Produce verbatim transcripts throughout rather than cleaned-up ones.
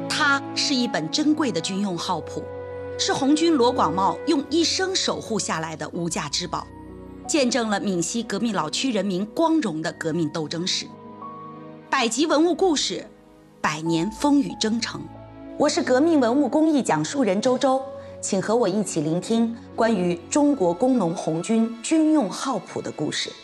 它是一本珍贵的军用号谱，是红军罗广茂用一生守护下来的无价之宝，见证了闽西革命老区人民光荣的革命斗争史。百集文物故事，百年风雨征程。我是革命文物工艺讲述人周周，请和我一起聆听关于中国工农红军军用号谱的故事。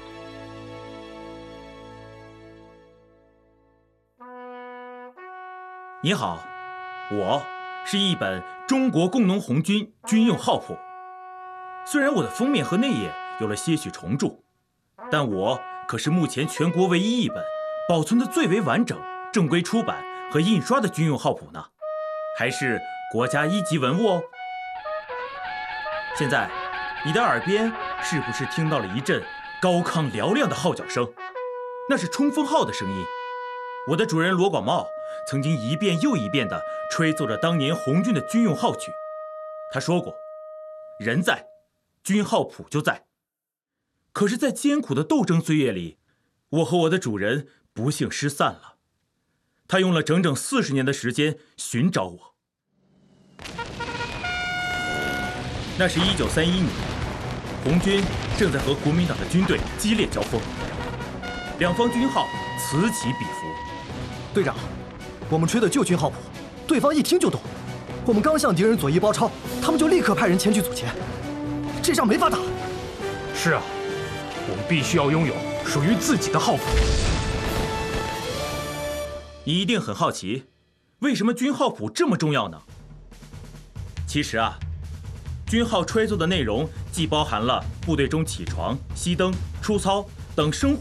你好，我是一本中国工农红军军用号谱。虽然我的封面和内页有了些许重铸，但我可是目前全国唯一一本保存的最为完整、正规出版和印刷的军用号谱呢，还是国家一级文物哦。现在，你的耳边是不是听到了一阵高亢嘹亮的号角声？那是冲锋号的声音。我的主人罗广茂曾经一遍又一遍地吹奏着当年红军的军用号曲。他说过，人在，军号谱就在。可是在艰苦的斗争岁月里，我和我的主人不幸失散了。他用了整整四十年的时间寻找我。那是一九三一年，红军正在和国民党的军队激烈交锋，两方军号此起彼伏。 队长，我们吹的旧军号谱，对方一听就懂。我们刚向敌人左翼包抄，他们就立刻派人前去阻截，这仗没法打。 是啊，我们必须要拥有属于自己的号谱。 你一定很好奇，为什么军号谱这么重要呢？其实啊，军号吹奏的内容既包含了部队中起床、熄灯、出操等生活